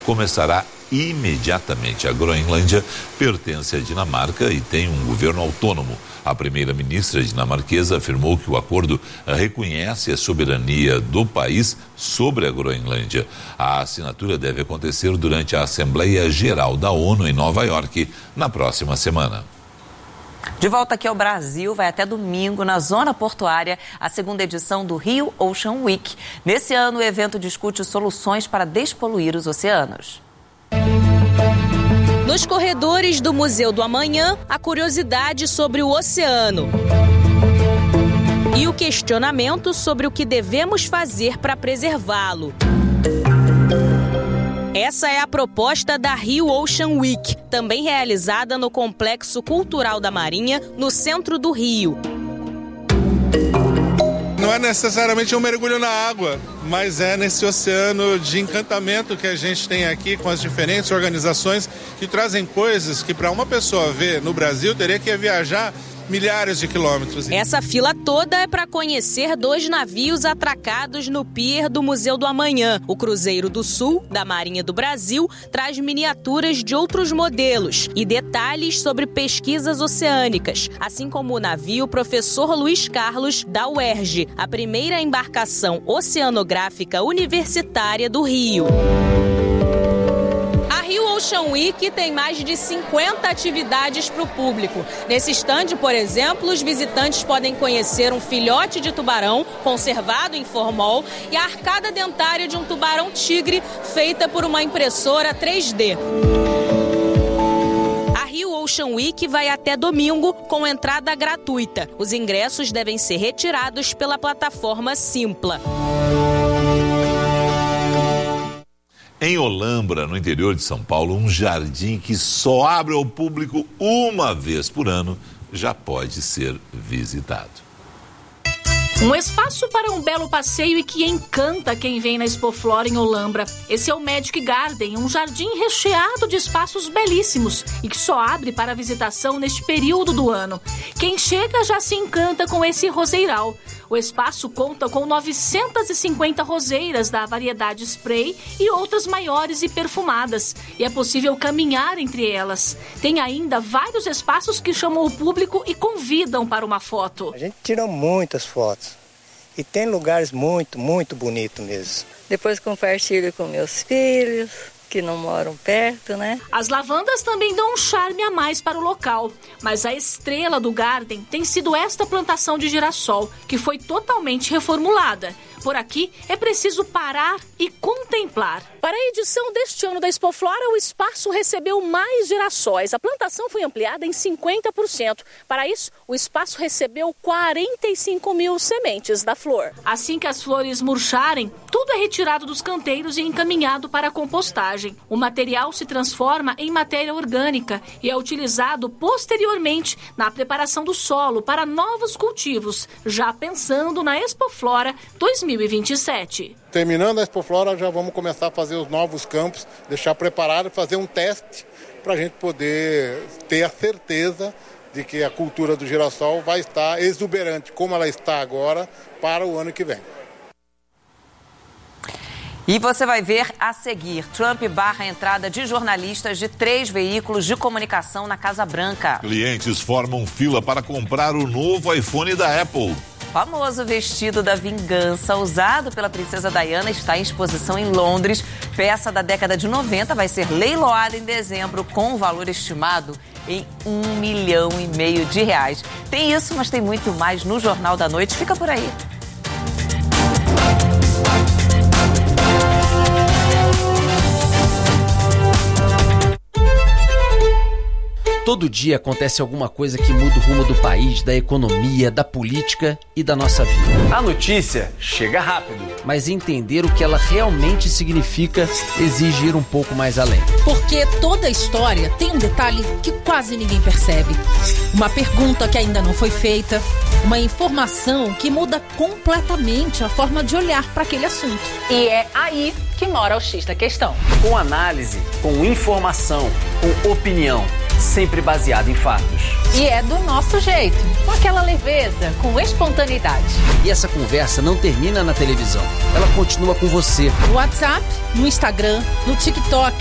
começará imediatamente. A Groenlândia pertence à Dinamarca e tem um governo autônomo. A primeira-ministra dinamarquesa afirmou que o acordo reconhece a soberania do país sobre a Groenlândia. A assinatura deve acontecer durante a Assembleia Geral da ONU em Nova York na próxima semana. De volta aqui ao Brasil, vai até domingo, na zona portuária, a segunda edição do Rio Ocean Week. Nesse ano, o evento discute soluções para despoluir os oceanos. Nos corredores do Museu do Amanhã, a curiosidade sobre o oceano. E o questionamento sobre o que devemos fazer para preservá-lo. Essa é a proposta da Rio Ocean Week, também realizada no Complexo Cultural da Marinha, no centro do Rio. Não é necessariamente um mergulho na água, mas é nesse oceano de encantamento que a gente tem aqui com as diferentes organizações que trazem coisas que para uma pessoa ver no Brasil teria que viajar milhares de quilômetros. Essa fila toda é para conhecer 2 navios atracados no pier do Museu do Amanhã. O Cruzeiro do Sul, da Marinha do Brasil, traz miniaturas de outros modelos e detalhes sobre pesquisas oceânicas, assim como o navio Professor Luiz Carlos, da UERJ, a primeira embarcação oceanográfica universitária do Rio. A Rio Ocean Week tem mais de 50 atividades para o público. Nesse estande, por exemplo, os visitantes podem conhecer um filhote de tubarão conservado em formol e a arcada dentária de um tubarão-tigre feita por uma impressora 3D. A Rio Ocean Week vai até domingo com entrada gratuita. Os ingressos devem ser retirados pela plataforma Simpla. Em Olambra, no interior de São Paulo, um jardim que só abre ao público uma vez por ano já pode ser visitado. Um espaço para um belo passeio e que encanta quem vem na Expoflora em Olambra. Esse é o Magic Garden, um jardim recheado de espaços belíssimos e que só abre para visitação neste período do ano. Quem chega já se encanta com esse roseiral. O espaço conta com 950 roseiras da variedade spray e outras maiores e perfumadas. E é possível caminhar entre elas. Tem ainda vários espaços que chamam o público e convidam para uma foto. A gente tira muitas fotos. E tem lugares muito, muito bonitos mesmo. Depois compartilho com meus filhos, que não moram perto, né? As lavandas também dão um charme a mais para o local. Mas a estrela do Garden tem sido esta plantação de girassol, que foi totalmente reformulada. Por aqui é preciso parar e contemplar. Para a edição deste ano da Expoflora, o espaço recebeu mais girassóis. A plantação foi ampliada em 50%. Para isso, o espaço recebeu 45 mil sementes da flor. Assim que as flores murcharem, tudo é retirado dos canteiros e encaminhado para a compostagem. O material se transforma em matéria orgânica e é utilizado posteriormente na preparação do solo para novos cultivos, já pensando na Expoflora 2027. Terminando a Expoflora, já vamos começar a fazer os novos campos, deixar preparado, fazer um teste para a gente poder ter a certeza de que a cultura do girassol vai estar exuberante, como ela está agora, para o ano que vem. E você vai ver a seguir, Trump barra a entrada de jornalistas de 3 veículos de comunicação na Casa Branca. Clientes formam fila para comprar o novo iPhone da Apple. O famoso vestido da vingança usado pela princesa Diana está em exposição em Londres. Peça da década de 90 vai ser leiloada em dezembro com um valor estimado em R$1,5 milhão. Tem isso, mas tem muito mais no Jornal da Noite. Fica por aí. Todo dia acontece alguma coisa que muda o rumo do país, da economia, da política e da nossa vida. A notícia chega rápido. Mas entender o que ela realmente significa exige ir um pouco mais além. Porque toda história tem um detalhe que quase ninguém percebe. Uma pergunta que ainda não foi feita, uma informação que muda completamente a forma de olhar para aquele assunto. E é aí que mora o X da questão. Com análise, com informação, com opinião. sempre baseado em fatos. E é do nosso jeito, com aquela leveza, com espontaneidade. E essa conversa não termina na televisão. Ela continua com você. No WhatsApp, no Instagram, no TikTok.